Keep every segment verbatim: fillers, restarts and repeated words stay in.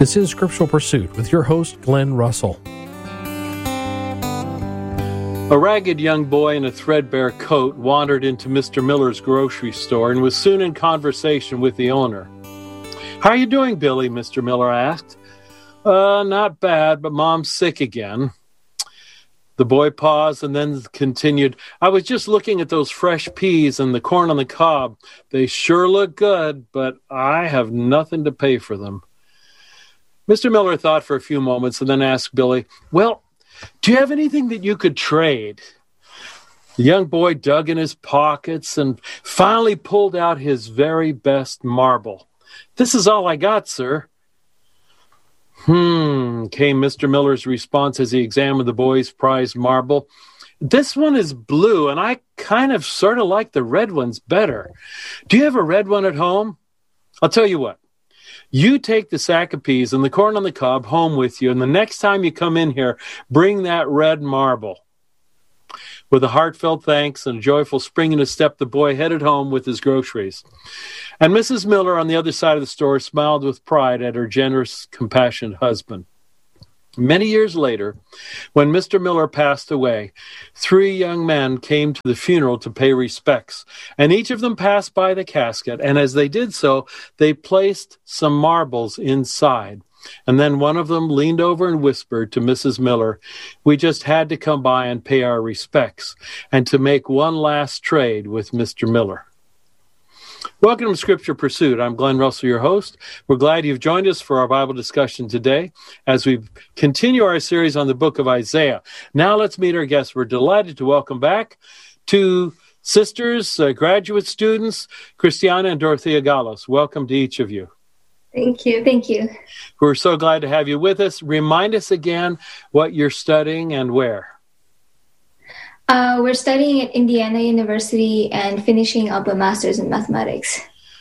This is Scriptural Pursuit with your host, Glenn Russell. A ragged young boy in a threadbare coat wandered into Mister Miller's grocery store and was soon in conversation with the owner. "How are you doing, Billy?" Mister Miller asked. Uh, not bad, but Mom's sick again." The boy paused and then continued, "I was just looking at those fresh peas and the corn on the cob. They sure look good, but I have nothing to pay for them." Mister Miller thought for a few moments and then asked Billy, "Well, do you have anything that you could trade?" The young boy dug in his pockets and finally pulled out his very best marble. "This is all I got, sir." Hmm, came Mister Miller's response as he examined the boy's prized marble. "This one is blue, and I kind of sort of like the red ones better. Do you have a red one at home? I'll tell you what. You take the sack of peas and the corn on the cob home with you, and the next time you come in here, bring that red marble." With a heartfelt thanks and a joyful spring in his step, the boy headed home with his groceries. And Missus Miller on the other side of the store smiled with pride at her generous, compassionate husband. Many years later, when Mister Miller passed away, three young men came to the funeral to pay respects, and each of them passed by the casket, and as they did so, they placed some marbles inside. And then one of them leaned over and whispered to Missus Miller, "We just had to come by and pay our respects, and to make one last trade with Mister Miller." Welcome to Scripture Pursuit. I'm Glenn Russell, your host. We're glad you've joined us for our Bible discussion today as we continue our series on the book of Isaiah. Now let's meet our guests. We're delighted to welcome back two sisters, uh, graduate students, Christiana and Dorothea Gallos. Welcome to each of you. Thank you. Thank you. We're so glad to have you with us. Remind us again what you're studying and where. Uh, we're studying at Indiana University and finishing up a master's in mathematics.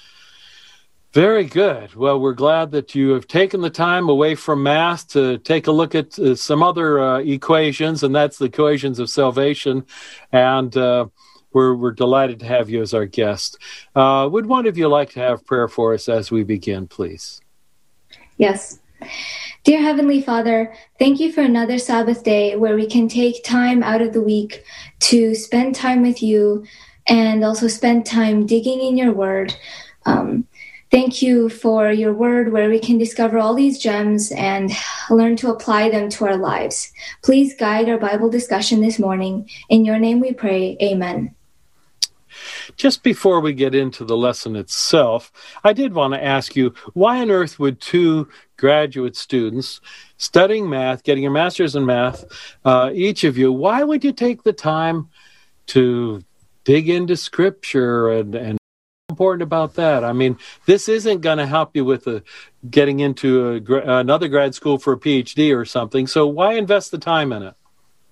Very good. Well, we're glad that you have taken the time away from math to take a look at uh, some other uh, equations, and that's the equations of salvation. And uh, we're, we're delighted to have you as our guest. Uh, would one of you like to have prayer for us as we begin, please? Yes. Dear Heavenly Father, thank you for another Sabbath day where we can take time out of the week to spend time with you and also spend time digging in your word. Um, thank you for your word where we can discover all these gems and learn to apply them to our lives. Please guide our Bible discussion this morning. In your name we pray, amen. Just before we get into the lesson itself, I did want to ask you, why on earth would two graduate students studying math, getting a master's in math, uh, each of you, why would you take the time to dig into Scripture and, and what's important about that? I mean, this isn't going to help you with a, getting into a, another grad school for a P H D or something, so why invest the time in it?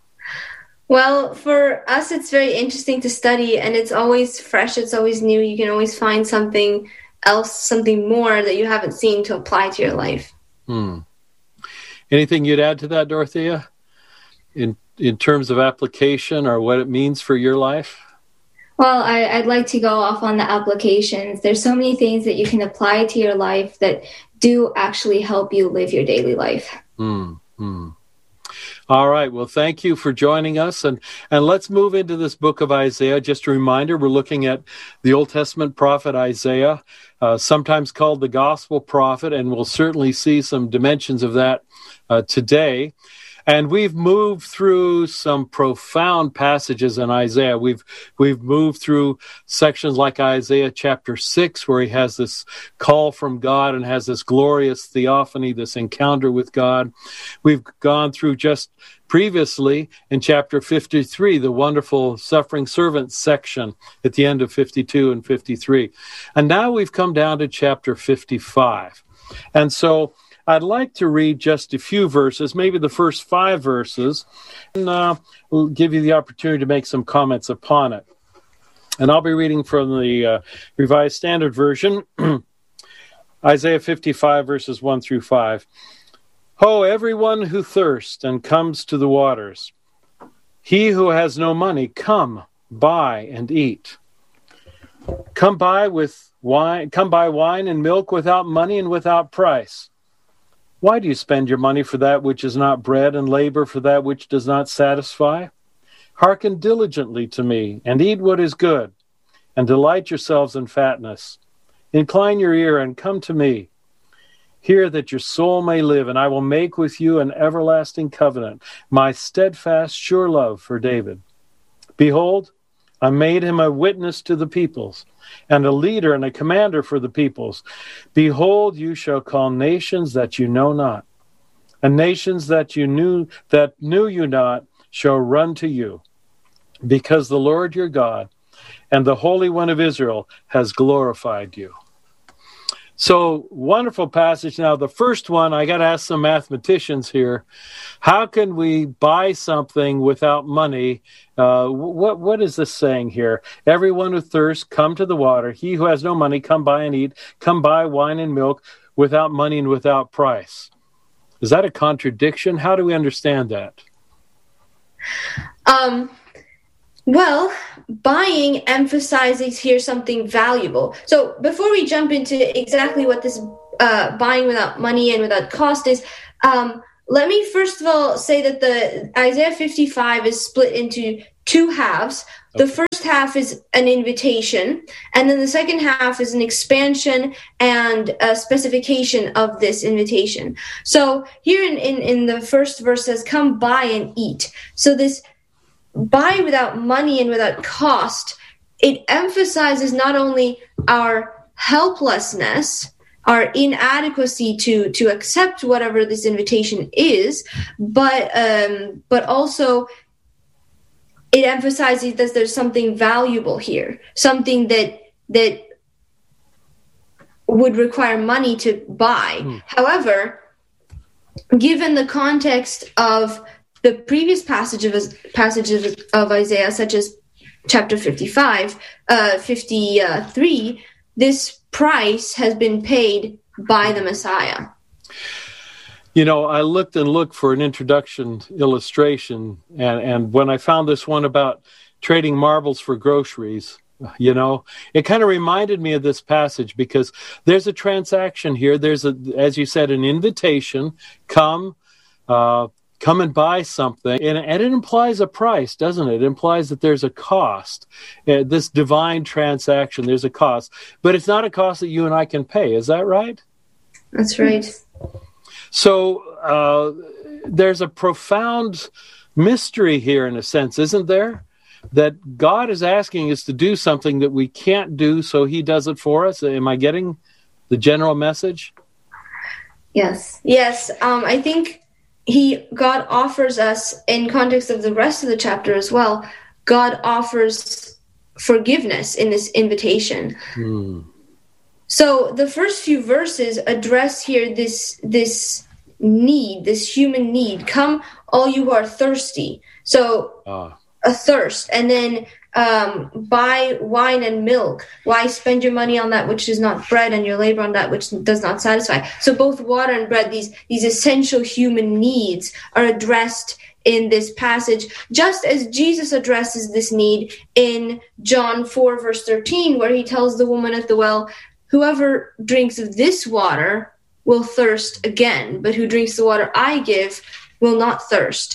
Well, for us, it's very interesting to study, and it's always fresh. It's always new. You can always find something else, something more that you haven't seen to apply to your life. Hmm. Anything you'd add to that, Dorothea, in in terms of application or what it means for your life? Well, I, I'd like to go off on the applications. There's so many things that you can apply to your life that do actually help you live your daily life. Hmm. Hmm. All right. Well, thank you for joining us. And, and let's move into this book of Isaiah. Just a reminder, we're looking at the Old Testament prophet Isaiah, uh, sometimes called the gospel prophet, and we'll certainly see some dimensions of that uh, today. And we've moved through some profound passages in Isaiah. We've we've moved through sections like Isaiah chapter six, where he has this call from God and has this glorious theophany, this encounter with God. We've gone through just previously in chapter fifty-three, the wonderful suffering servant section at the end of fifty-two and fifty-three. And now we've come down to chapter fifty-five. And so I'd like to read just a few verses, maybe the first five verses, and uh, we'll give you the opportunity to make some comments upon it. And I'll be reading from the uh, Revised Standard Version, Isaiah fifty-five, verses one through five. Ho, everyone who thirsts and comes to the waters, he who has no money, come, buy and eat. Come buy with wine, come buy wine and milk without money and without price. Why do you spend your money for that which is not bread, and labor for that which does not satisfy? Hearken diligently to me, and eat what is good, and delight yourselves in fatness. Incline your ear and come to me. Hear that your soul may live, and I will make with you an everlasting covenant, my steadfast, sure love for David. Behold, I made him a witness to the peoples, and a leader and a commander for the peoples. Behold, you shall call nations that you know not, and nations that you knew that knew you not shall run to you, because the Lord your God and the Holy One of Israel has glorified you. So, wonderful passage. Now, the first one, I got to ask some mathematicians here. How can we buy something without money? Uh, what What is this saying here? Everyone who thirsts, come to the water. He who has no money, come buy and eat. Come buy wine and milk without money and without price. Is that a contradiction? How do we understand that? Um, well, buying emphasizes here something valuable. So before we jump into exactly what this uh, buying without money and without cost is, um, let me first of all say that the Isaiah fifty-five is split into two halves. The Okay. first half is an invitation, and then the second half is an expansion and a specification of this invitation. So here in, in, in the first verse says, come buy and eat. So this buy without money and without cost, it emphasizes not only our helplessness, our inadequacy to, to accept whatever this invitation is, but um, but also it emphasizes that there's something valuable here, something that that would require money to buy. Mm. However, given the context of the previous passage of, passages of Isaiah, such as chapter fifty-five, uh, fifty-three, this price has been paid by the Messiah. You know, I looked and looked for an introduction illustration, and, and when I found this one about trading marbles for groceries, you know, it kind of reminded me of this passage, because there's a transaction here. There's, a, as you said, an invitation, come, uh, come and buy something, and, and it implies a price, doesn't it? It implies that there's a cost. Uh, this divine transaction, there's a cost, but it's not a cost that you and I can pay. Is that right? That's right. So uh, there's a profound mystery here, in a sense, isn't there? That God is asking us to do something that we can't do, so he does it for us. Am I getting the general message? Yes. Yes. Um, I think he, God offers us, in context of the rest of the chapter as well, God offers forgiveness in this invitation. Hmm. So the first few verses address here this this need, this human need. Come, all you who are thirsty. So ah. a thirst. And then um, buy wine and milk. Why spend your money on that which is not bread, and your labor on that which does not satisfy? So both water and bread, these, these essential human needs, are addressed in this passage, just as Jesus addresses this need in John four, verse thirteen, where he tells the woman at the well, whoever drinks of this water will thirst again, but who drinks the water I give will not thirst.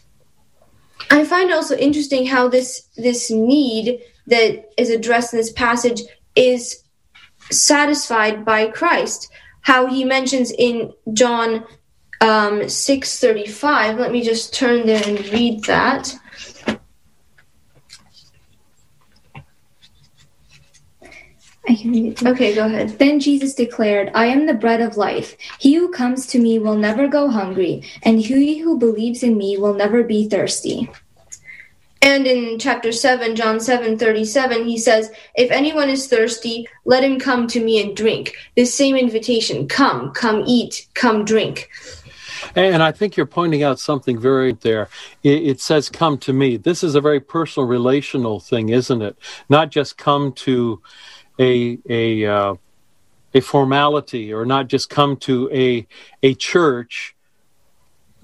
I find also interesting how this, this need that is addressed in this passage is satisfied by Christ. How he mentions in John um, six thirty-five, let me just turn there and read that. I can read it too. Okay, go ahead. Then Jesus declared, I am the bread of life. He who comes to me will never go hungry, and he who believes in me will never be thirsty. And in chapter seven, John seven thirty-seven, he says, if anyone is thirsty, let him come to me and drink. This same invitation, come, come eat, come drink. And I think you're pointing out something very there. It says, come to me. This is a very personal, relational thing, isn't it? Not just come to a a uh, a formality, or not just come to a a church,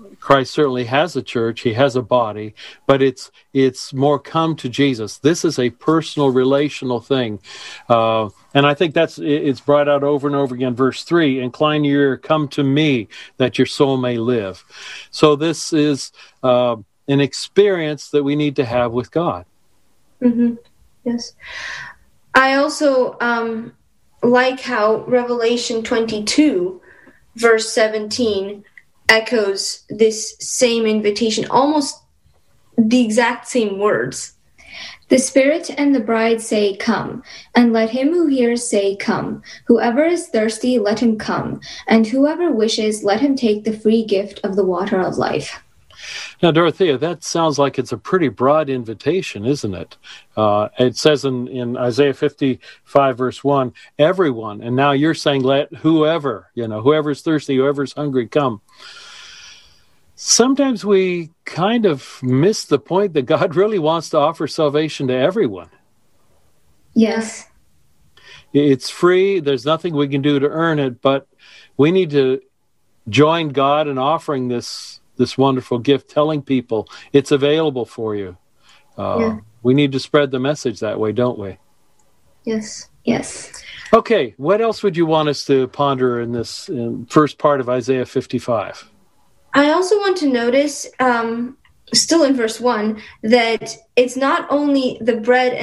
Christ certainly has a church, he has a body, but it's it's more come to Jesus. This is a personal, relational thing. Uh, and I think that's it's brought out over and over again. Verse three, incline your ear, come to me, that your soul may live. So this is uh, an experience that we need to have with God. Mm-hmm. Yes. I also um, like how Revelation twenty-two, verse seventeen, echoes this same invitation, almost the exact same words. The Spirit and the bride say, come, and let him who hears say, come. Whoever is thirsty, let him come, and whoever wishes, let him take the free gift of the water of life. Now, Dorothea, that sounds like it's a pretty broad invitation, isn't it? Uh, it says in, in Isaiah fifty-five, verse one, everyone, and now you're saying let whoever, you know, whoever's thirsty, whoever's hungry, come. Sometimes we kind of miss the point that God really wants to offer salvation to everyone. Yes. It's free. There's nothing we can do to earn it, but we need to join God in offering this this wonderful gift, telling people it's available for you. Uh, yeah. We need to spread the message that way, don't we? Yes. Yes. Okay, what else would you want us to ponder in this in first part of Isaiah fifty-five? I also want to notice, um, still in verse one, that it's not only the bread and